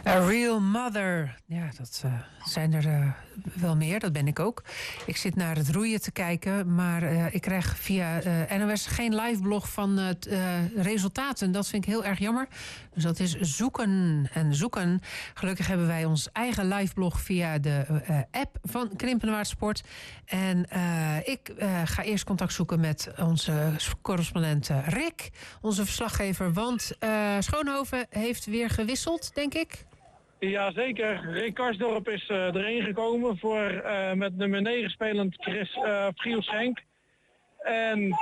A Real Mother. Ja, dat zijn er wel meer. Dat ben ik ook. Ik zit naar het roeien te kijken. Maar ik krijg via NOS geen liveblog van resultaten. Dat vind ik heel erg jammer. Dus dat is zoeken en zoeken. Gelukkig hebben wij ons eigen liveblog via de app van Krimpenerwaard Sport. En ik ga eerst contact zoeken met onze correspondent Rick. Onze verslaggever. Want Schoonhoven heeft weer gewisseld, denk ik. Jazeker, Rick Karsdorp is erin gekomen voor met nummer 9 spelend Giel Schenk. En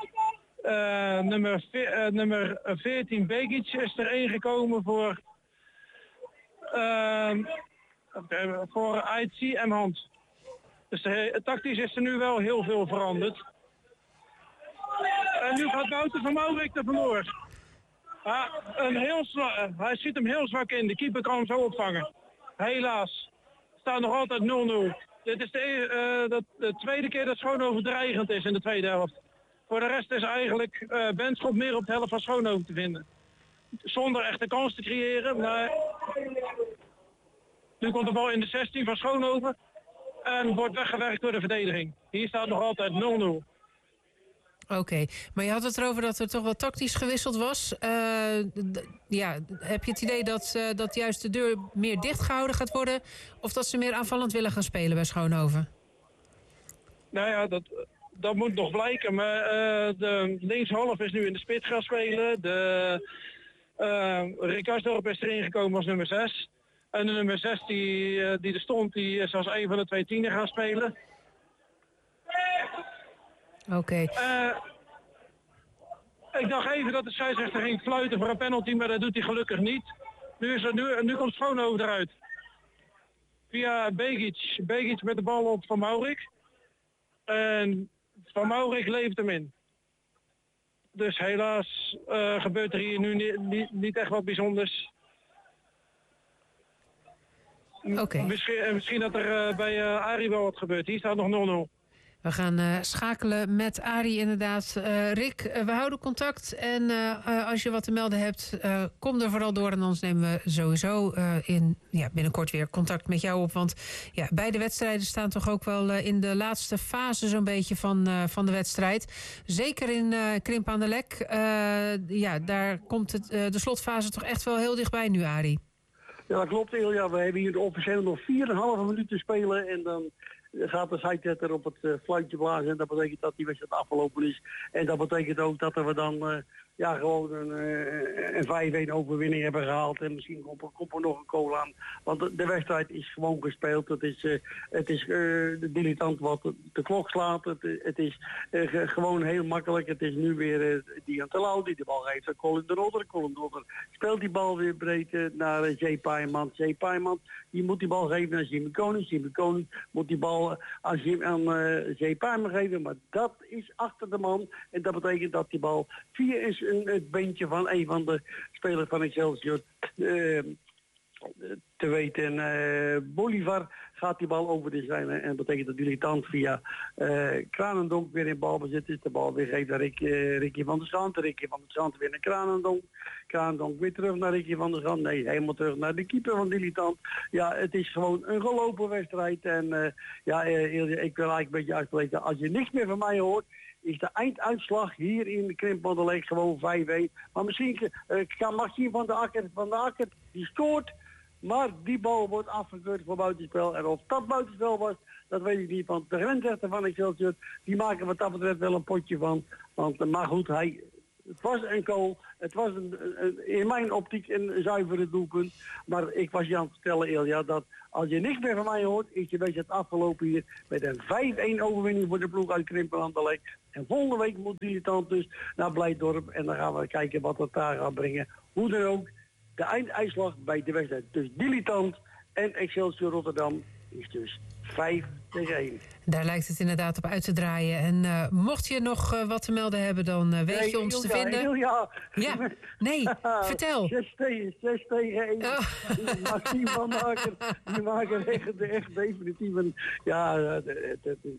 nummer 14 Begic is erin gekomen voor IC en Hand. Dus tactisch is er nu wel heel veel veranderd. En nu gaat Wouter van Maurik er vandoor. Hij ziet hem heel zwak in. De keeper kan hem zo opvangen. Helaas. Het staat nog altijd 0-0. Dit is de tweede keer dat Schoonhoven dreigend is in de tweede helft. Voor de rest is eigenlijk Benschop meer op de helft van Schoonhoven te vinden. Zonder echt een kans te creëren. Maar nu komt de bal in de 16 van Schoonhoven. En wordt weggewerkt door de verdediging. Hier staat nog altijd 0-0. Oké, maar je had het erover dat er toch wel tactisch gewisseld was. Heb je het idee dat juist de deur meer dichtgehouden gaat worden? Of dat ze meer aanvallend willen gaan spelen bij Schoonhoven? Nou ja, dat moet nog blijken. Maar de linkshalf is nu in de spits gaan spelen. Rick Karsdorp is erin gekomen als nummer 6. En de nummer 6 die er stond, die is als een van de twee tienen gaan spelen. Oké. Ik dacht even dat de scheidsrechter ging fluiten voor een penalty, maar dat doet hij gelukkig niet. Nu komt Schoonhoven eruit. Via Begic. Begic met de bal op Van Maurik. En Van Maurik levert hem in. Dus helaas gebeurt er hier nu niet echt wat bijzonders. Oké. Misschien dat er bij Arie wel wat gebeurt. Hier staat nog 0-0. We gaan schakelen met Arie inderdaad. Rick, we houden contact. En als je wat te melden hebt, kom er vooral door. En anders nemen we sowieso binnenkort weer contact met jou op. Want ja, beide wedstrijden staan toch ook wel in de laatste fase zo'n beetje van de wedstrijd. Zeker in Krimp aan de Lek. Daar komt de slotfase toch echt wel heel dichtbij nu, Arie. Ja, dat klopt, Ilja. We hebben hier officieel nog 4,5 minuten te spelen. En dan gaat de scheidsrechter op het fluitje blazen. En dat betekent dat die wedstrijd afgelopen is. En dat betekent ook dat we dan gewoon een 5-1 overwinning hebben gehaald. En misschien komt er nog een goal aan. Want de wedstrijd is gewoon gespeeld. Het is de dilettant wat de klok slaat. Het is gewoon heel makkelijk. Het is nu weer Dian Terlouw die de bal geeft aan Colin de Rodder. Colin de Rodder speelt die bal weer breed naar Jay Pijman. Jay Pijman die moet die bal geven aan Jimmy Koning. Jimmy Koning moet die bal aan Jay Pijman geven. Maar dat is achter de man. En dat betekent dat die bal via het beentje van een van de spelers van Excelsior te weten. Bolivar gaat die bal over de zijn. En dat betekent dat dilettant via Kranendonk weer in balbezit is. De bal weer geeft naar Ricky van der Schant. Ricky van der Schant weer naar Kranendonk. Kranendonk weer terug naar Ricky van der Schant. Nee, helemaal terug naar de keeper van dilettant. Ja, het is gewoon een gelopen wedstrijd. En ik wil eigenlijk een beetje uitspreken. Als je niks meer van mij hoort, is de einduitslag hier in de Krimp aan de Lek gewoon 5-1. Maar misschien kan Maxime van de Akker die scoort. Maar die bal wordt afgekeurd voor buitenspel. En of dat buitenspel was, dat weet ik niet. Want de grensrechter van Excelsior, die maken wat dat betreft wel een potje van. Maar goed, het was een goal. Het was in mijn optiek een zuivere doelpunt. Maar ik was je aan het vertellen, Ilja, dat als je niks meer van mij hoort, is je beetje het afgelopen hier met een 5-1 overwinning voor de ploeg uit Krimpen aan de Lek. En volgende week moet dilettant dus naar Blijdorp. En dan gaan we kijken wat het daar gaat brengen. Hoe dan ook, de einduitslag bij de wedstrijd tussen dilettant en Excelsior Rotterdam is dus 5-1. Daar lijkt het inderdaad op uit te draaien. En mocht je nog wat te melden hebben, dan weet je ons te vinden. Ja, vertel. 6 tegen 1. Oh. Maxime van der Akker, die maken echt definitief een... Ja,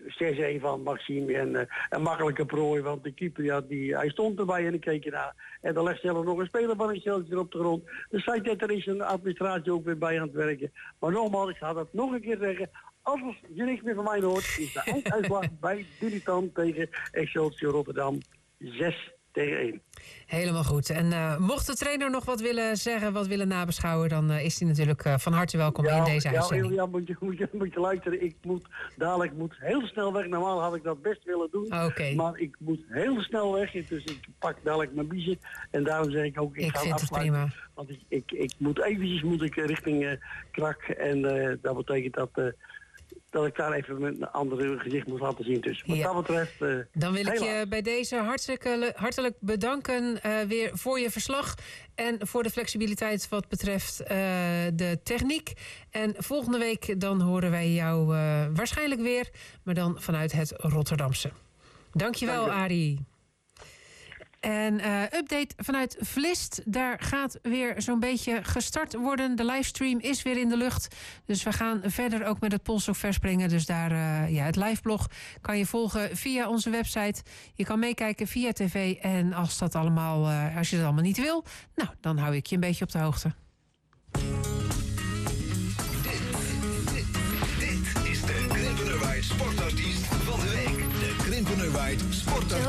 6-1 van Maxime en een makkelijke prooi, want de keeper hij stond erbij en ik keek ernaar. En dan legt zelf nog een speler van Excelsior op de grond. Dus er is een administratie ook weer bij aan het werken. Maar nogmaals, ik ga dat nog een keer zeggen. Als je niks meer van mij hoort, is de einduitslag bij Dilettant tegen Excelsior Rotterdam 6-1. Helemaal goed. En mocht de trainer nog wat willen zeggen, wat willen nabeschouwen, dan is hij natuurlijk van harte welkom in deze uitzending. Ja, moet je luisteren. Ik moet heel snel weg. Normaal had ik dat best willen doen. Okay. Maar ik moet heel snel weg. Dus ik pak dadelijk mijn biezen. En daarom zeg ik ook, ik ga vind het prima. Want ik moet eventjes richting Krak. En dat betekent dat ik daar even een andere gezicht moet laten zien. Dus wat dat betreft... Dan wil ik je bij deze hartelijk bedanken weer voor je verslag. En voor de flexibiliteit wat betreft de techniek. En volgende week dan horen wij jou waarschijnlijk weer. Maar dan vanuit het Rotterdamse. Dankjewel, Arie. En update vanuit Vlist. Daar gaat weer zo'n beetje gestart worden. De livestream is weer in de lucht. Dus we gaan verder ook met het polstok verspringen. Dus daar het liveblog kan je volgen via onze website. Je kan meekijken via tv. En als je dat allemaal niet wil, nou, dan hou ik je een beetje op de hoogte. Dit is de Krimpenerwaard Sportartiest van de week. De Krimpenerwaard Sportartiest.